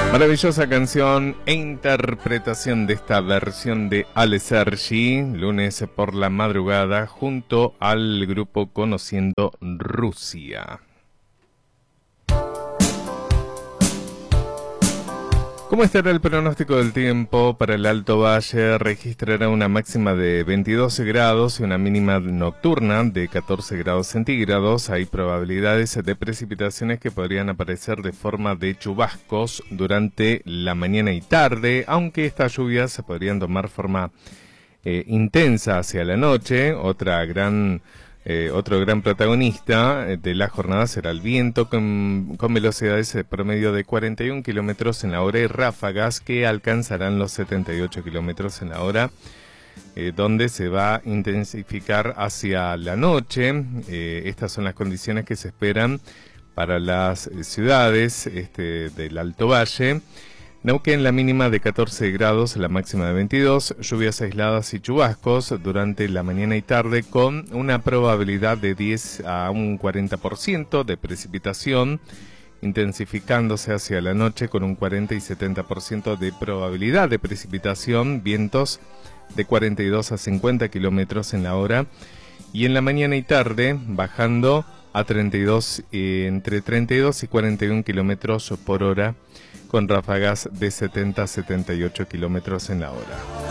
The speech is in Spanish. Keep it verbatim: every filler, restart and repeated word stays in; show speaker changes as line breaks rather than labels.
Maravillosa canción e interpretación de esta versión de Ale Sergi, lunes por la madrugada, junto al grupo Conociendo Rusia. ¿Cómo estará el pronóstico del tiempo para el Alto Valle? Registrará una máxima de veintidós grados y una mínima nocturna de catorce grados centígrados. Hay probabilidades de precipitaciones que podrían aparecer de forma de chubascos durante la mañana y tarde, aunque estas lluvias se podrían tomar forma eh, intensa hacia la noche. Otra gran... Eh, otro gran protagonista de la jornada será el viento con, con velocidades de promedio de cuarenta y un kilómetros en la hora y ráfagas que alcanzarán los setenta y ocho kilómetros en la hora, eh, donde se va a intensificar hacia la noche. Eh, estas son las condiciones que se esperan para las ciudades este, del Alto Valle. Neuquén, la mínima de catorce grados, la máxima de veintidós, lluvias aisladas y chubascos durante la mañana y tarde con una probabilidad de diez a un cuarenta por ciento de precipitación, intensificándose hacia la noche con un cuarenta y setenta por ciento de probabilidad de precipitación, vientos de cuarenta y dos a cincuenta kilómetros en la hora, y en la mañana y tarde bajando a treinta y dos, eh, entre treinta y dos y cuarenta y un kilómetros por hora, con ráfagas de setenta a setenta y ocho kilómetros en la hora.